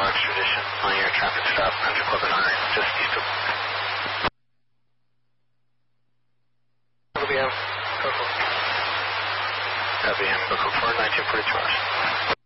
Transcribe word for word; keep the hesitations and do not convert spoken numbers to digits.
Extradition on your traffic stop, Country Club and nine, just east of. What do we have? L B M, Book four, nineteen forty-two hours.